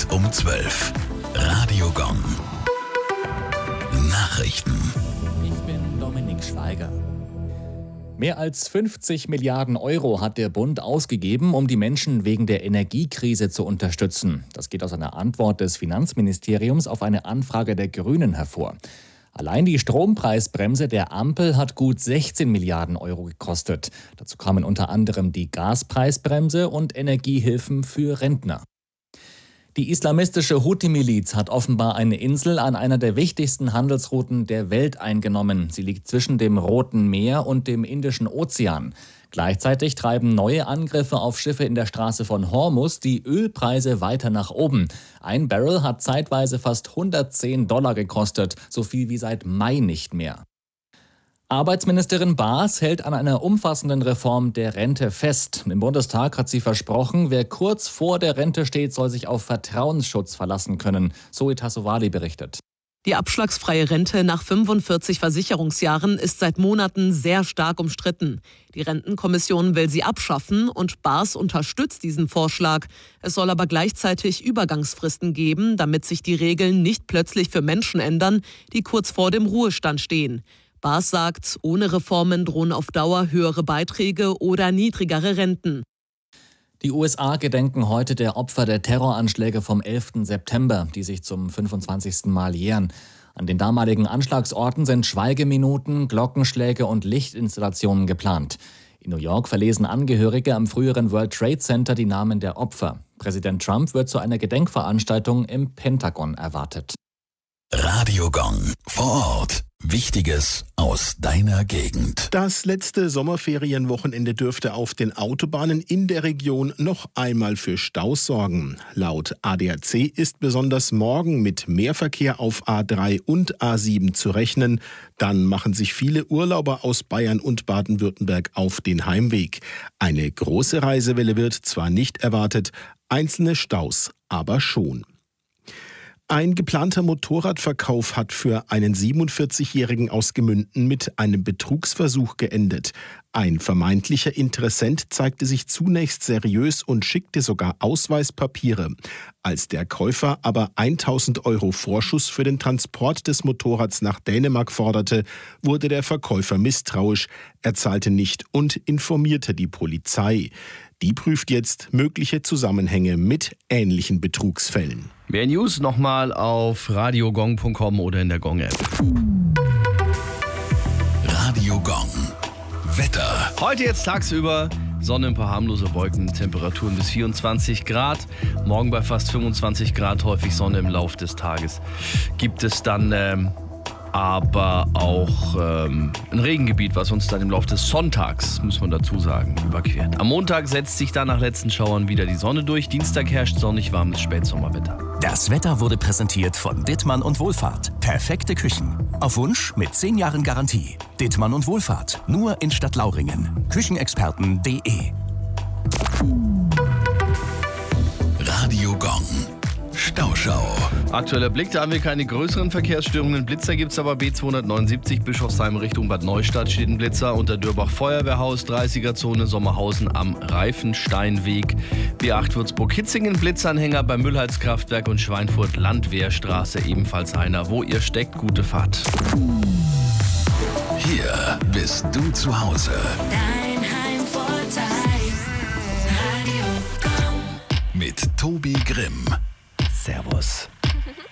um 12. Radio Gong. Nachrichten. Ich bin Dominik Schweiger. Mehr als 50 Milliarden Euro hat der Bund ausgegeben, um die Menschen wegen der Energiekrise zu unterstützen. Das geht aus einer Antwort des Finanzministeriums auf eine Anfrage der Grünen hervor. Allein die Strompreisbremse der Ampel hat gut 16 Milliarden Euro gekostet. Dazu kamen unter anderem die Gaspreisbremse und Energiehilfen für Rentner. Die islamistische Houthi-Miliz hat offenbar eine Insel an einer der wichtigsten Handelsrouten der Welt eingenommen. Sie liegt zwischen dem Roten Meer und dem Indischen Ozean. Gleichzeitig treiben neue Angriffe auf Schiffe in der Straße von Hormuz die Ölpreise weiter nach oben. Ein Barrel hat zeitweise fast $110 gekostet, so viel wie seit Mai nicht mehr. Arbeitsministerin Baas hält an einer umfassenden Reform der Rente fest. Im Bundestag hat sie versprochen, wer kurz vor der Rente steht, soll sich auf Vertrauensschutz verlassen können. Zoe Tassovali berichtet. Die abschlagsfreie Rente nach 45 Versicherungsjahren ist seit Monaten sehr stark umstritten. Die Rentenkommission will sie abschaffen und Baas unterstützt diesen Vorschlag. Es soll aber gleichzeitig Übergangsfristen geben, damit sich die Regeln nicht plötzlich für Menschen ändern, die kurz vor dem Ruhestand stehen. Baas sagt, ohne Reformen drohen auf Dauer höhere Beiträge oder niedrigere Renten. Die USA gedenken heute der Opfer der Terroranschläge vom 11. September, die sich zum 25. Mal jähren. An den damaligen Anschlagsorten sind Schweigeminuten, Glockenschläge und Lichtinstallationen geplant. In New York verlesen Angehörige am früheren World Trade Center die Namen der Opfer. Präsident Trump wird zu einer Gedenkveranstaltung im Pentagon erwartet. Radio Gong. Vor Ort. Wichtiges aus deiner Gegend. Das letzte Sommerferienwochenende dürfte auf den Autobahnen in der Region noch einmal für Staus sorgen. Laut ADAC ist besonders morgen mit mehr Verkehr auf A3 und A7 zu rechnen. Dann machen sich viele Urlauber aus Bayern und Baden-Württemberg auf den Heimweg. Eine große Reisewelle wird zwar nicht erwartet, einzelne Staus aber schon. Ein geplanter Motorradverkauf hat für einen 47-Jährigen aus Gemünden mit einem Betrugsversuch geendet. Ein vermeintlicher Interessent zeigte sich zunächst seriös und schickte sogar Ausweispapiere. Als der Käufer aber 1.000 Euro Vorschuss für den Transport des Motorrads nach Dänemark forderte, wurde der Verkäufer misstrauisch. Er zahlte nicht und informierte die Polizei. Die prüft jetzt mögliche Zusammenhänge mit ähnlichen Betrugsfällen. Mehr News nochmal auf radiogong.com oder in der Gong-App. Radio Gong. Wetter. Heute jetzt tagsüber Sonne, ein paar harmlose Wolken, Temperaturen bis 24 Grad. Morgen bei fast 25 Grad, häufig Sonne im Lauf des Tages. Gibt es dann aber auch ein Regengebiet, was uns dann im Laufe des Sonntags, muss man dazu sagen, überquert. Am Montag setzt sich dann nach letzten Schauern wieder die Sonne durch. Dienstag herrscht sonnig warmes Spätsommerwetter. Das Wetter wurde präsentiert von Dittmann und Wohlfahrt. Perfekte Küchen. Auf Wunsch mit 10 Jahren Garantie. Dittmann und Wohlfahrt. Nur in Stadtlauringen. Küchenexperten.de. Radio Gong. Stauschau. Aktueller Blick, da haben wir keine größeren Verkehrsstörungen. Blitzer gibt es aber B279 Bischofsheim Richtung Bad Neustadt steht ein Blitzer. Unter Dörbach Feuerwehrhaus, 30er-Zone Sommerhausen am Reifensteinweg. B8 Würzburg-Hitzingen Blitzanhänger beim Müllheizkraftwerk und Schweinfurt Landwehrstraße ebenfalls einer. Wo ihr steckt, gute Fahrt. Hier bist du zu Hause. Dein Heimvorteil. Radio Gong. Mit Tobi Grimm. Servus.